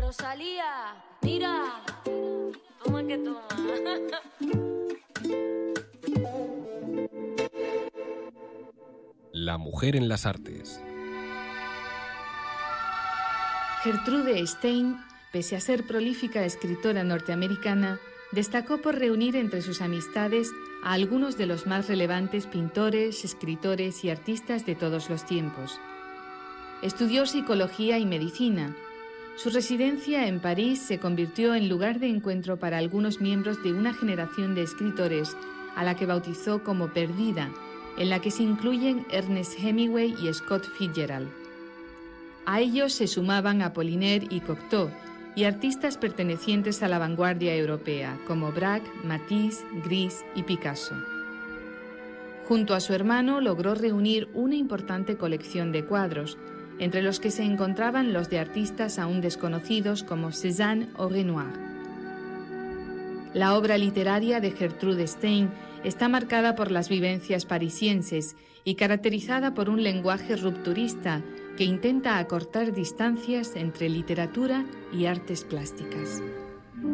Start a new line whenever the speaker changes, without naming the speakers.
Rosalía, mira, toma que toma.
La mujer en las artes.
Gertrude Stein, pese a ser prolífica escritora norteamericana, destacó por reunir entre sus amistades a algunos de los más relevantes pintores, escritores y artistas de todos los tiempos. Estudió psicología y medicina. Su residencia en París se convirtió en lugar de encuentro para algunos miembros de una generación de escritores a la que bautizó como Perdida, en la que se incluyen Ernest Hemingway y Scott Fitzgerald. A ellos se sumaban Apollinaire y Cocteau y artistas pertenecientes a la vanguardia europea como Braque, Matisse, Gris y Picasso. Junto a su hermano logró reunir una importante colección de cuadros, entre los que se encontraban los de artistas aún desconocidos como Cézanne o Renoir. La obra literaria de Gertrude Stein está marcada por las vivencias parisienses y caracterizada por un lenguaje rupturista que intenta acortar distancias entre literatura y artes plásticas.